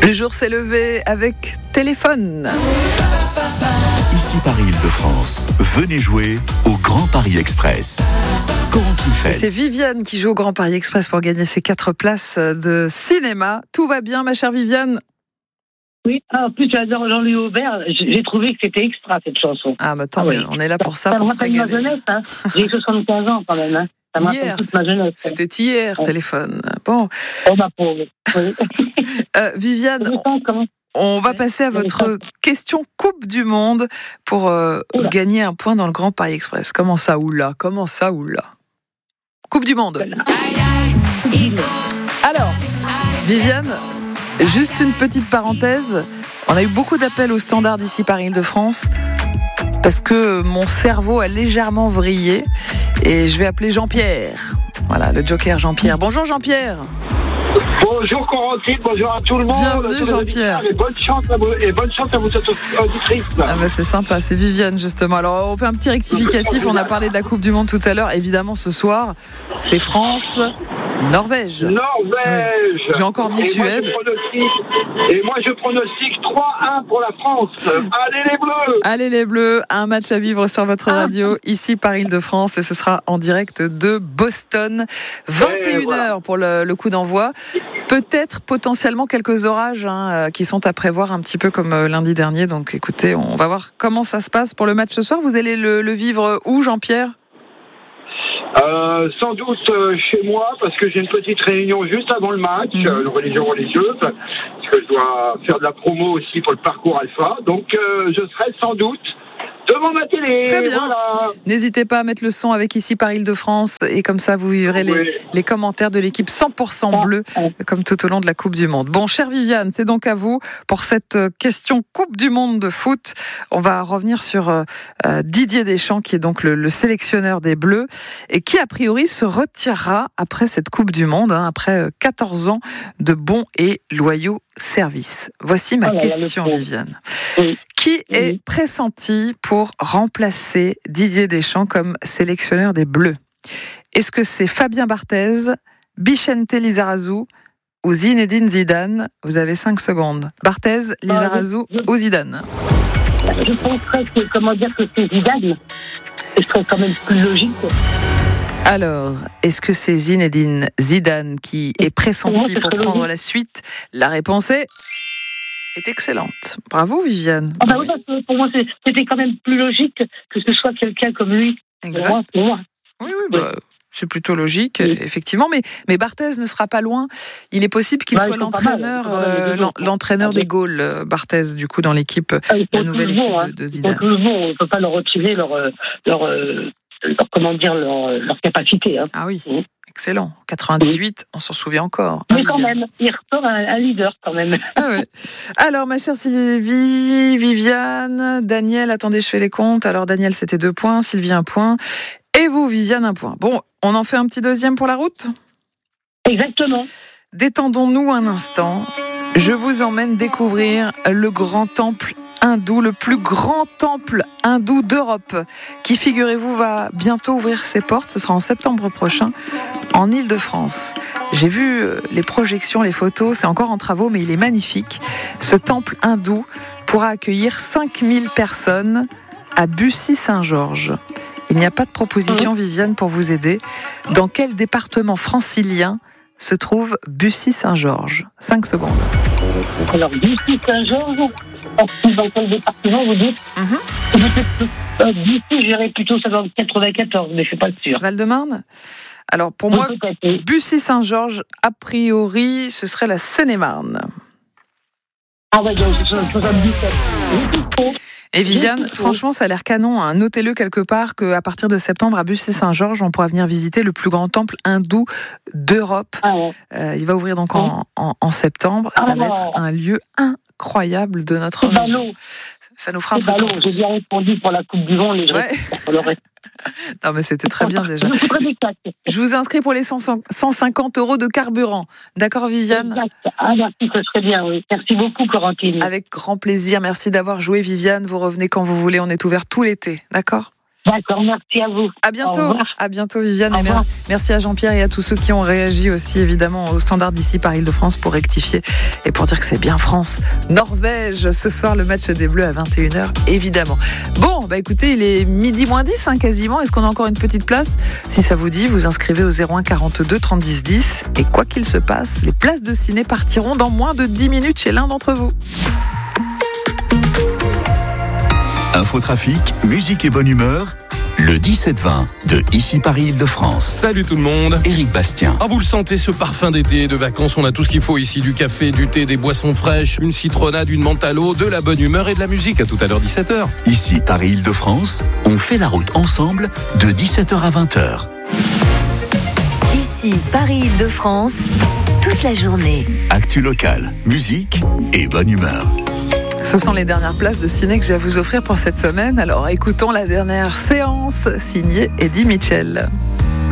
Le jour s'est levé avec téléphone. Ici Paris-Île-de-France. Venez jouer au Grand Paris Express. C'est Viviane qui joue au Grand Paris Express pour gagner ses 4 places de cinéma. Tout va bien, ma chère Viviane? Oui, en plus j'adore Jean-Louis Aubert. J'ai trouvé que c'était extra cette chanson. Ah bah tant mieux, on est là pour ça, pour se régaler. Ma jeunesse, hein. J'ai 75 ans quand même. Hein. Ça me rappelle toute ma jeunesse. C'était hier, téléphone. Bon. Oh ma pauvre. Oui. Viviane, on va passer à votre question Coupe du Monde pour gagner un point dans le Grand Paris Express. Comment ça, oula? Coupe du Monde. Alors, Viviane, juste une petite parenthèse. On a eu beaucoup d'appels au standard d'ici Paris-Île-de-France parce que mon cerveau a légèrement vrillé et je vais appeler Jean-Pierre. Voilà, le joker Jean-Pierre. Bonjour Jean-Pierre. Bonjour Corentine, bonjour à tout le monde. Bienvenue Jean-Pierre. Et bonne chance à vous auditrices. Ah bah c'est sympa, c'est Viviane justement. Alors on fait un petit rectificatif, on a parlé de la Coupe du Monde tout à l'heure. Évidemment ce soir, c'est France-Norvège. Norvège. J'ai encore dit Suède. Et moi je pronostique 3-1 pour la France. Allez les Bleus. Allez les Bleus, un match à vivre sur votre radio, ici Paris-Île-de-France, et ce sera en direct de Boston. 21h pour le coup d'envoi. Peut-être potentiellement quelques orages qui sont à prévoir un petit peu comme lundi dernier. Donc écoutez, on va voir comment ça se passe pour le match ce soir. Vous allez le vivre où, Jean-Pierre ? Sans doute chez moi, parce que j'ai une petite réunion juste avant le match, une religion religieuse, parce que je dois faire de la promo aussi pour le parcours Alpha. Donc je serai sans doute devant ma télé. Très bien. Voilà. N'hésitez pas à mettre le son avec ici Paris-Île-de-France et comme ça vous vivrez les commentaires de l'équipe 100% bleue comme tout au long de la Coupe du Monde. Bon, chère Viviane, c'est donc à vous pour cette question Coupe du Monde de foot. On va revenir sur Didier Deschamps qui est donc le sélectionneur des Bleus et qui a priori se retirera après cette Coupe du Monde, après 14 ans de bons et loyaux services. Voici ma question, Viviane. Oui. Qui est pressenti pour remplacer Didier Deschamps comme sélectionneur des Bleus? Est-ce que c'est Fabien Barthez, Vicente Lizarazu ou Zinedine Zidane? Vous avez 5 secondes. Barthez, Lizarazu ou Zidane? Je penserais que c'est Zidane. Ce serait quand même plus logique. Alors, est-ce que c'est Zinedine Zidane qui est pressenti pour prendre la suite? La réponse est excellente. Bravo Viviane. Ah bah oui, parce que pour moi c'était quand même plus logique que ce soit quelqu'un comme lui. Exact. Pour moi. Oui, c'est plutôt logique, effectivement. Mais Barthez ne sera pas loin. Il est possible qu'il soit l'entraîneur des Gaules, Barthez, du coup, dans l'équipe, la nouvelle équipe de Zidane. On ne peut pas leur retirer leur capacité. Hein. Ah oui. Excellent. 98, on s'en souvient encore. Mais quand même, il ressort un leader quand même. Ah ouais. Alors, ma chère Sylvie, Viviane, Daniel, attendez, je fais les comptes. Alors, Daniel, c'était 2 points, Sylvie, 1 point. Et vous, Viviane, 1 point. Bon, on en fait un petit deuxième pour la route ? Exactement. Détendons-nous un instant. Je vous emmène découvrir le grand temple hindou, le plus grand temple hindou d'Europe, qui, figurez-vous, va bientôt ouvrir ses portes. Ce sera en septembre prochain, en Île-de-France. J'ai vu les projections, les photos, c'est encore en travaux, mais il est magnifique. Ce temple hindou pourra accueillir 5000 personnes à Bussy-Saint-Georges. Il n'y a pas de proposition, Viviane, pour vous aider. Dans quel département francilien se trouve Bussy-Saint-Georges? 5 secondes. Alors, Bussy-Saint-Georges, dans quel département vous dites? Bussy, j'irais plutôt ça dans le 94, mais je ne suis pas sûr. Val-de-Marne? Alors, pour moi, Bussy-Saint-Georges, a priori, ce serait la Seine-et-Marne. Ah ouais, donc c'est 77. Et Viviane, franchement, ça a l'air canon. Hein. Notez-le quelque part qu'à partir de septembre, à Bussy-Saint-Georges, on pourra venir visiter le plus grand temple hindou d'Europe. Ah ouais. Il va ouvrir donc en septembre. Ça va être un lieu incroyable de notre région. Ça nous fera un truc. J'ai bien répondu pour la Coupe du Monde. Non, mais c'était très bien déjà. Je vous inscris pour les 150 € de carburant. D'accord, Viviane? Exact. Ah, merci, ce serait bien, oui. Merci beaucoup, Corentine. Avec grand plaisir. Merci d'avoir joué, Viviane. Vous revenez quand vous voulez. On est ouvert tout l'été. D'accord? D'accord, merci à vous. À bientôt Viviane. Au revoir. Merci à Jean-Pierre et à tous ceux qui ont réagi aussi évidemment au standard d'ici par Île-de-France pour rectifier et pour dire que c'est bien France-Norvège. Ce soir, le match des Bleus à 21h, évidemment. Bon, écoutez, il est midi moins 10 quasiment. Est-ce qu'on a encore une petite place ? Si ça vous dit, vous inscrivez au 01 42 30 10 10. Et quoi qu'il se passe, les places de ciné partiront dans moins de 10 minutes chez l'un d'entre vous. Infotrafic, musique et bonne humeur, le 17-20 de Ici Paris Île-de-France. Salut tout le monde. Éric Bastien. Vous le sentez, ce parfum d'été, de vacances, on a tout ce qu'il faut ici, du café, du thé, des boissons fraîches, une citronnade, une menthe à l'eau, de la bonne humeur et de la musique. À tout à l'heure 17h. Ici Paris Île-de-France, on fait la route ensemble de 17h à 20h. Ici Paris Île-de-France, toute la journée. Actu locale, musique et bonne humeur. Ce sont les dernières places de ciné que j'ai à vous offrir pour cette semaine. Alors écoutons la dernière séance signée Eddie Mitchell.